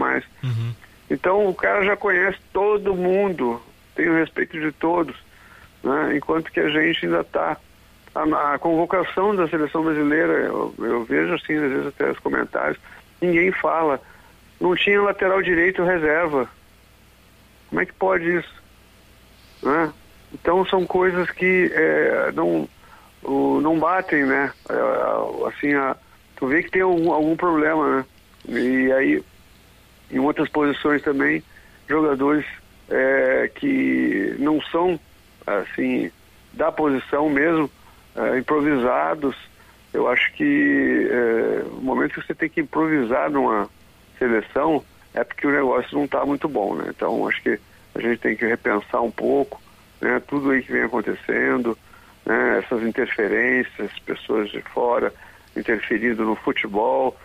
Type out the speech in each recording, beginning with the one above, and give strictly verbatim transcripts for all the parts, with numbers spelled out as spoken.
mais. Uhum. Então o cara já conhece todo mundo, tem o respeito de todos, né? Enquanto que a gente ainda está... A, a convocação da seleção brasileira, eu, eu vejo assim, às vezes até os comentários, ninguém fala. Não tinha lateral direito reserva. Como é que pode isso? Né? Então são coisas que é, não, o, não batem, né? É, assim, a, tu vê que tem algum, algum problema, né? E aí, em outras posições também, jogadores é, que não são, assim, da posição mesmo, é, improvisados. Eu acho que é, o momento que você tem que improvisar numa seleção é porque o negócio não está muito bom, né? Então, acho que a gente tem que repensar um pouco, né? Tudo aí que vem acontecendo, né? Essas interferências, pessoas de fora interferindo no futebol,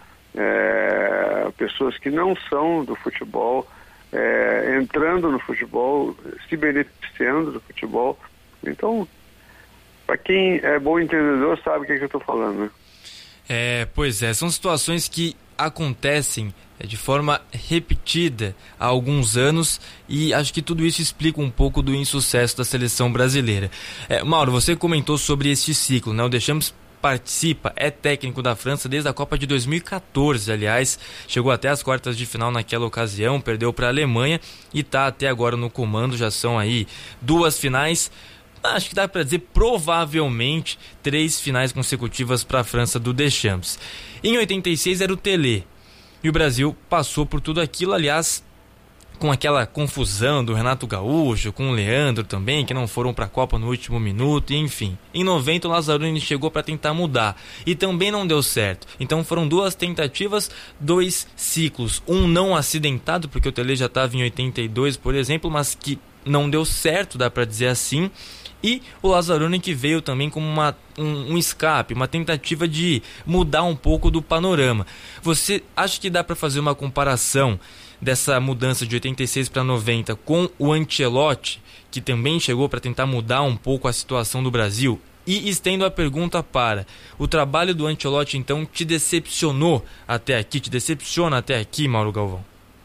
é, pessoas que não são do futebol, é, entrando no futebol, se beneficiando do futebol. Então, para quem é bom entendedor sabe o que, é que eu estou falando, né? É, pois é, são situações que acontecem de forma repetida há alguns anos e acho que tudo isso explica um pouco do insucesso da seleção brasileira. É, Mauro, você comentou sobre este ciclo, né? O Deschamps participa, é técnico da França desde a Copa de dois mil e catorze, aliás, chegou até as quartas de final naquela ocasião, perdeu para a Alemanha e está até agora no comando, já são aí duas finais. Acho que dá para dizer provavelmente três finais consecutivas para a França do Deschamps. Em oitenta e seis era o Tele e o Brasil passou por tudo aquilo, aliás, com aquela confusão do Renato Gaúcho, com o Leandro também, que não foram para a Copa no último minuto, e enfim. Em noventa o Lazzaroni chegou para tentar mudar e também não deu certo. Então foram duas tentativas, dois ciclos, um não acidentado, porque o Tele já estava em oitenta e dois, por exemplo, mas que não deu certo, dá para dizer assim. E o Lazzaroni que veio também como uma, um, um escape, uma tentativa de mudar um pouco do panorama. Você acha que dá para fazer uma comparação dessa mudança de oitenta e seis para noventa com o Ancelotti, que também chegou para tentar mudar um pouco a situação do Brasil? E estendo a pergunta para, o trabalho do Ancelotti então te decepcionou até aqui, te decepciona até aqui, Mauro Galvão?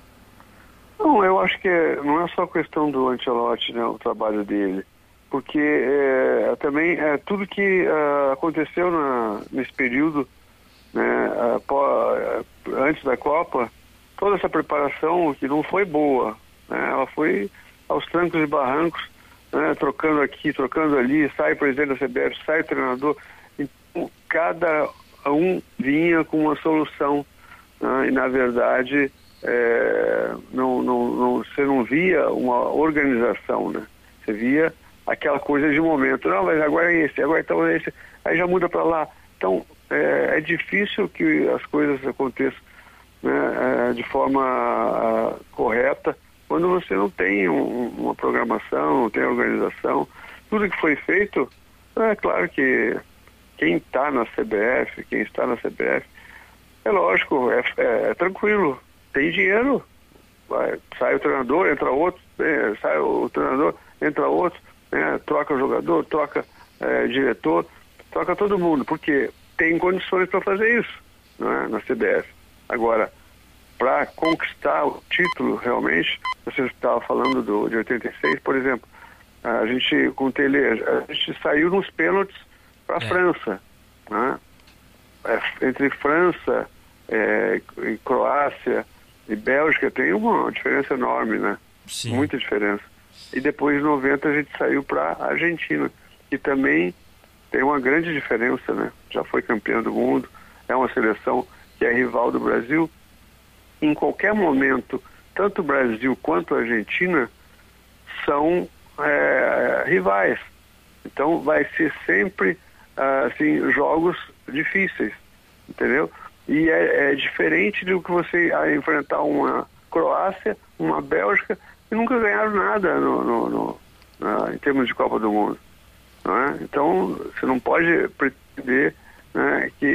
Não, eu acho que não é só questão do Ancelotti, né, o trabalho dele. Porque é, também é, tudo que é, aconteceu na, nesse período, né, a, a, antes da Copa, toda essa preparação que não foi boa, né, ela foi aos trancos e barrancos, né, trocando aqui, trocando ali, sai o presidente da C B F, sai o treinador, então, cada um vinha com uma solução, né, e na verdade é, não, não, não, você não via uma organização, né, você via aquela coisa de momento, não, mas agora é esse, agora então é esse, aí já muda para lá. Então, é, é difícil que as coisas aconteçam, né, é, de forma a, correta, quando você não tem um, uma programação, não tem organização. Tudo que foi feito, é claro que quem está na C B F, quem está na C B F, é lógico, é, é, é tranquilo, tem dinheiro, vai, sai o treinador, entra outro, é, sai o treinador, entra outro, É, troca o jogador, troca é, diretor, troca todo mundo, porque tem condições para fazer isso, né, na C B F. Agora, para conquistar o título realmente, você estava falando do, de oitenta e seis, por exemplo, a gente com o Tele, a gente saiu nos pênaltis para a é. França, né? É, entre França é, e Croácia e Bélgica tem uma diferença enorme, né? Sim. Muita diferença. E depois, em noventa, a gente saiu para a Argentina, que também tem uma grande diferença, né? Já foi campeã do mundo, é uma seleção que é rival do Brasil. Em qualquer momento, tanto o Brasil quanto a Argentina são é, rivais. Então, vai ser sempre, assim, jogos difíceis, entendeu? E é, é diferente do que você enfrentar uma Croácia, uma Bélgica, que nunca ganharam nada no, no, no, na, em termos de Copa do Mundo, não é? Então você não pode pretender, né, que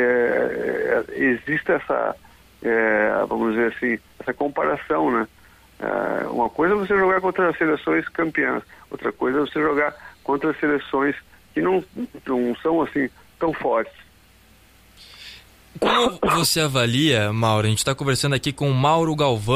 é, é, exista essa, é, vamos dizer assim, essa comparação, né? É, uma coisa é você jogar contra as seleções campeãs, outra coisa é você jogar contra as seleções que não, não são assim tão fortes. Como você avalia, Mauro? A gente está conversando aqui com o Mauro Galvão,